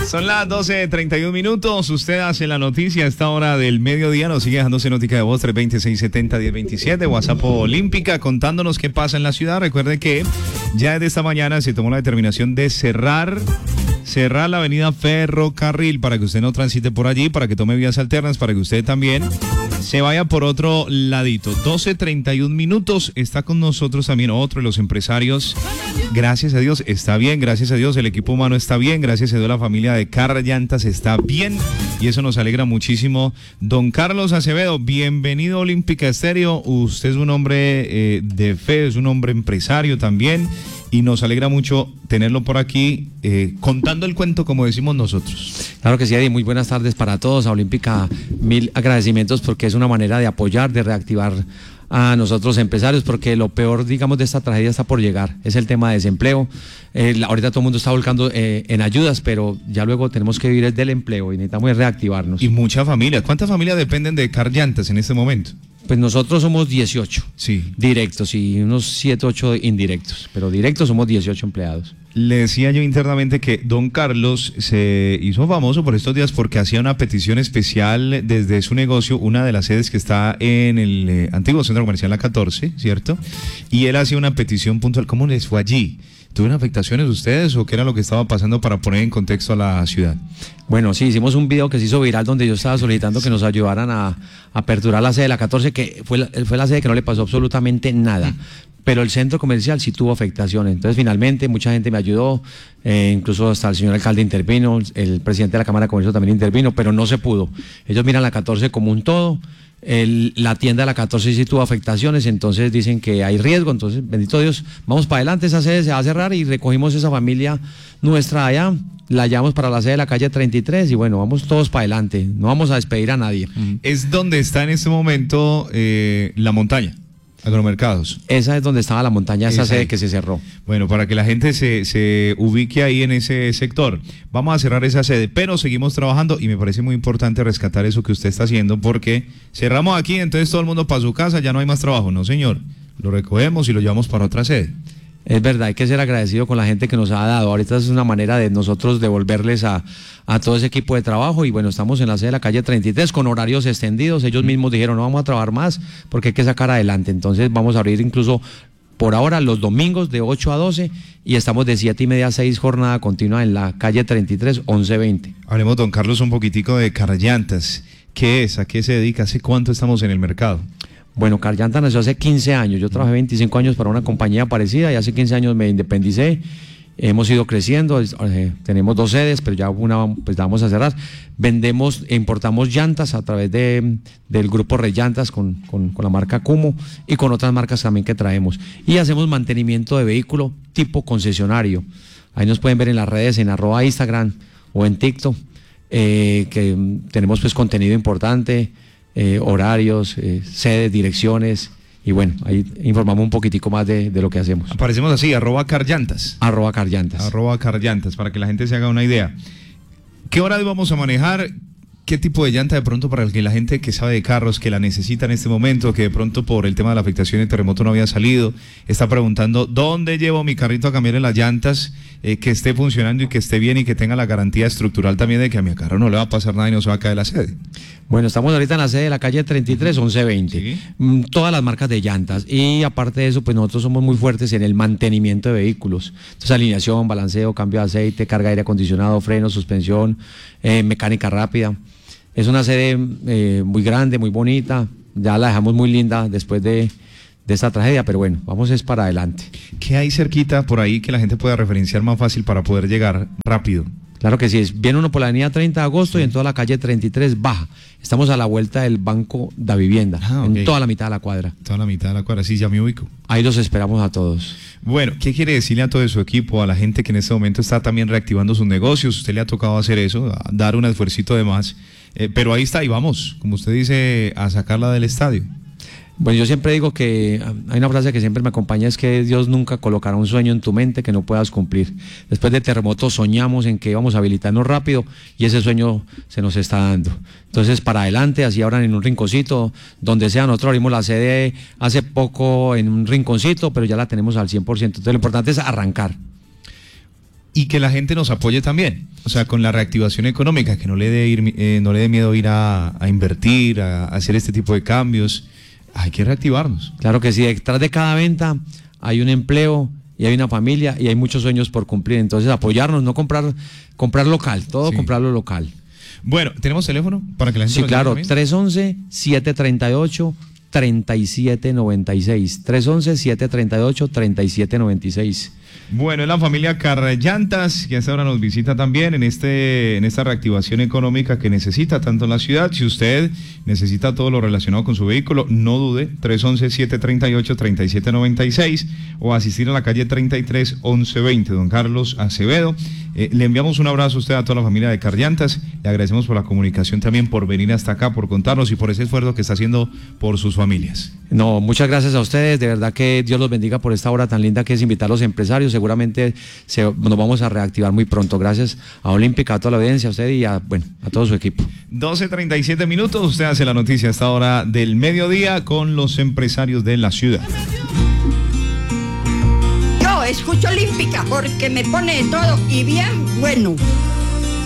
Son las 12:31. Usted hace la noticia a esta hora del mediodía. Nos sigue dejándose notica de voz 320-670-1027. WhatsApp Olímpica contándonos qué pasa en la ciudad. Recuerde que ya desde esta mañana se tomó la determinación de cerrar la avenida Ferrocarril para que usted no transite por allí, para que tome vías alternas, para que usted también se vaya por otro ladito. 12:31. Está con nosotros también otro de los empresarios. Gracias a Dios está bien, gracias a Dios el equipo humano está bien, gracias a Dios la familia de Car Llantas está bien y eso nos alegra muchísimo. Don Carlos Acevedo, bienvenido a Olímpica Estéreo. Usted es un hombre de fe, es un hombre empresario también y nos alegra mucho tenerlo por aquí contando el cuento, como decimos nosotros. Claro que sí, Eddie, muy buenas tardes para todos. A Olímpica, mil agradecimientos porque es una manera de apoyar, de reactivar a nosotros empresarios, porque lo peor, digamos, de esta tragedia está por llegar, es el tema de desempleo. Ahorita todo el mundo está volcando en ayudas, pero ya luego tenemos que vivir del empleo y necesitamos reactivarnos. Y muchas familias, ¿cuántas familias dependen de Car Llantas en este momento? Pues nosotros somos 18 directos y unos 7, 8 indirectos, pero directos somos 18 empleados. Le decía yo internamente que don Carlos se hizo famoso por estos días porque hacía una petición especial desde su negocio, una de las sedes que está en el antiguo centro comercial La 14, ¿cierto? Y él hacía una petición puntual. ¿Cómo les fue allí? ¿Tuvieron afectaciones ustedes o qué era lo que estaba pasando para poner en contexto a la ciudad? Bueno, sí, hicimos un video que se hizo viral donde yo estaba solicitando que nos ayudaran a aperturar la sede de La 14, que fue la sede que no le pasó absolutamente nada. Pero el centro comercial sí tuvo afectaciones. Entonces, finalmente, mucha gente me ayudó, incluso hasta el señor alcalde intervino, el presidente de la Cámara de Comercio también intervino, pero no se pudo. Ellos miran La 14 como un todo. La tienda de La 14 sí tuvo afectaciones, entonces dicen que hay riesgo. Entonces, bendito Dios, vamos para adelante, esa sede se va a cerrar y recogimos esa familia nuestra allá, la llevamos para la sede de la calle 33 y bueno, vamos todos para adelante, no vamos a despedir a nadie. Es donde está en este momento la montaña. Agromercados. Esa es donde estaba la montaña, esa sede que se cerró. Bueno, para que la gente se ubique ahí en ese sector. Vamos a cerrar esa sede, pero seguimos trabajando y me parece muy importante rescatar eso que usted está haciendo porque cerramos aquí, entonces todo el mundo para su casa, ya no hay más trabajo. No, señor, lo recogemos y lo llevamos para otra sede. Es verdad, hay que ser agradecido con la gente que nos ha dado. Ahorita es una manera de nosotros devolverles a todo ese equipo de trabajo y bueno, estamos en la sede de la calle 33 con horarios extendidos. Ellos mismos dijeron, no vamos a trabajar más porque hay que sacar adelante. Entonces vamos a abrir incluso por ahora los domingos de 8 a 12 y estamos de 7:30 a 6 jornada continua en la calle 33, 11-20. Hablemos, don Carlos, un poquitico de Car Llantas. ¿Qué es? ¿A qué se dedica? ¿Hace cuánto estamos en el mercado? Bueno, Car Llantas nació hace 15 años, yo trabajé 25 años para una compañía parecida y hace 15 años me independicé, hemos ido creciendo, tenemos 2 sedes, pero ya una pues la vamos a cerrar. Vendemos e importamos llantas a través del grupo Rellantas con la marca Kumo y con otras marcas también que traemos. Y hacemos mantenimiento de vehículo tipo concesionario, ahí nos pueden ver en las redes, en @Instagram o en TikTok, que tenemos pues contenido importante. Horarios, sedes, direcciones y bueno, ahí informamos un poquitico más de lo que hacemos. Aparecemos así, @Carllantas. @Carllantas. @Carllantas, para que la gente se haga una idea. ¿Qué hora vamos a manejar? ¿Qué tipo de llanta de pronto para que la gente que sabe de carros, que la necesita en este momento, que de pronto por el tema de la afectación del terremoto no había salido, está preguntando dónde llevo mi carrito a cambiarle las llantas, que esté funcionando y que esté bien y que tenga la garantía estructural también de que a mi carro no le va a pasar nada y no se va a caer la sede? Bueno, estamos ahorita en la sede de la calle 33, 11-20. ¿Sí? Todas las marcas de llantas y aparte de eso, pues nosotros somos muy fuertes en el mantenimiento de vehículos. Entonces, alineación, balanceo, cambio de aceite, carga de aire acondicionado, freno, suspensión, mecánica rápida. Es una sede muy grande, muy bonita, ya la dejamos muy linda después de esta tragedia, pero bueno, vamos es para adelante. ¿Qué hay cerquita por ahí que la gente pueda referenciar más fácil para poder llegar rápido? Claro que sí, viene uno por la avenida 30 de agosto y en toda la calle 33 baja. Estamos a la vuelta del Banco da Vivienda, en toda la mitad de la cuadra. Toda la mitad de la cuadra, sí, ya me ubico. Ahí los esperamos a todos. Bueno, ¿qué quiere decirle a todo su equipo, a la gente que en este momento está también reactivando sus negocios? Usted le ha tocado hacer eso, a dar un esfuercito de más, pero ahí está y vamos, como usted dice, a sacarla del estadio. Bueno, yo siempre digo que hay una frase que siempre me acompaña, es que Dios nunca colocará un sueño en tu mente que no puedas cumplir. Después de terremoto soñamos en que íbamos a habilitarnos rápido y ese sueño se nos está dando. Entonces, para adelante, así abran en un rinconcito, donde sea. Nosotros abrimos la sede hace poco en un rinconcito, pero ya la tenemos al 100%. Entonces, lo importante es arrancar. y que la gente nos apoye también. O sea, con la reactivación económica, que no le dé miedo ir a invertir, a hacer este tipo de cambios. Hay que reactivarnos. Claro que sí, detrás de cada venta hay un empleo y hay una familia y hay muchos sueños por cumplir. Entonces apoyarnos, no comprar local, todo comprarlo local. Bueno, ¿tenemos teléfono para que la gente Sí, claro, 311-738-3796. 311-738-3796. Bueno, es la familia Carllantas, que hasta ahora nos visita también en esta reactivación económica que necesita tanto en la ciudad. Si usted necesita todo lo relacionado con su vehículo, no dude, 311-738-3796 o asistir a la calle 33 1120, don Carlos Acevedo. Le enviamos un abrazo a usted, a toda la familia de Carllantas. Le agradecemos por la comunicación también, por venir hasta acá, por contarnos y por ese esfuerzo que está haciendo por sus familias. No, muchas gracias a ustedes, de verdad que Dios los bendiga por esta hora tan linda que es invitar a los empresarios. Seguramente nos vamos a reactivar muy pronto. Gracias a Olímpica, a toda la audiencia, a usted y a todo su equipo. 12:37 minutos, usted hace la noticia a esta hora del mediodía con los empresarios de la ciudad. Yo escucho Olímpica porque me pone todo y bien bueno.